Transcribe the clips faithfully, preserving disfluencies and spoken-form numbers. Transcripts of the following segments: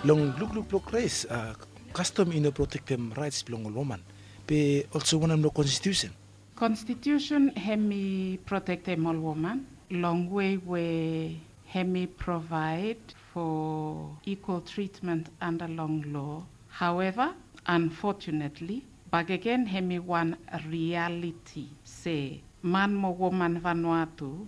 Long look look look race uh, custom ino protect them rights belong a woman. Pe also one no constitution. Constitution hemi protect them all woman. Long way where hemi provide for equal treatment under long law. However, unfortunately, back again hemi one reality say man mo woman Vanuatu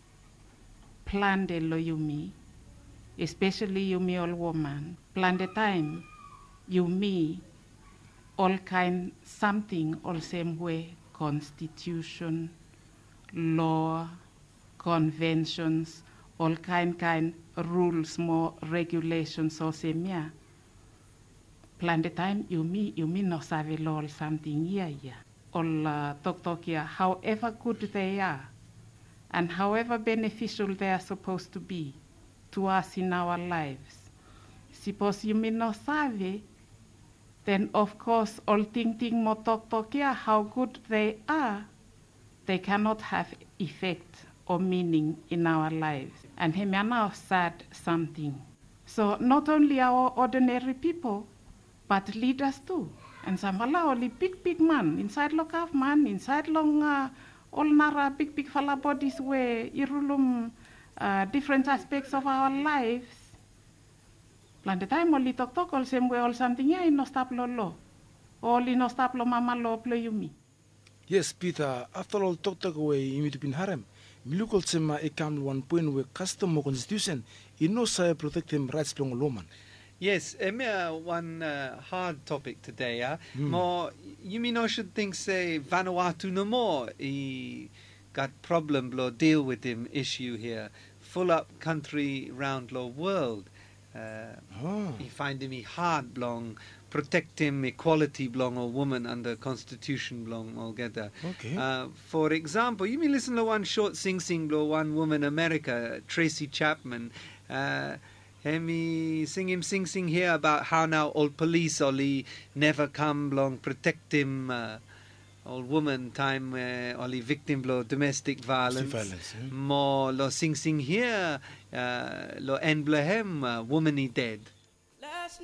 plan de lo yumi, especially yumi all woman, plan the time yumi all kind something all same way constitution, law, conventions, all kind kind rules, more regulations or same yeah. Plan the time yumi yumi no save law or something yeah yeah. All uh, talk talk here, however good they are and however beneficial they are supposed to be to us in our lives. Suppose you may not save, then of course all ting ting mo talk talk here, how good they are, they cannot have effect or meaning in our lives. And he may now sad something. So not only our ordinary people, but leaders too. And some only big big man inside lokav man inside long uh, all nara big big fala bodies where irulum uh, different aspects of our lives. Plan the time only talk talk all same way all something yeah no stop lo lo. All no stop lo mama lo play yumi. Yes, Peter, after all talk talk away imi bin harem. Milukol sema e kam one point where custom mo constitution ino sa protect them rights belong a woman. Yes, Emir, one uh, hard topic today. Uh. Mm. More, you mean I should think, say, Vanuatu no more. He got problem, blow, deal with him issue here. Full up country round law world. Uh, oh. He find him he hard blong, protect him equality blong or woman under constitution blong altogether. Okay. Uh, for example, you mean listen to one short sing sing blow one woman America, Tracy Chapman. Uh, Hemi sing him sing sing here about how now all police only never come long protect him uh, all woman time uh, only victim lo domestic violence, violence eh? More lo sing sing here uh, lo end blehem uh, woman he dead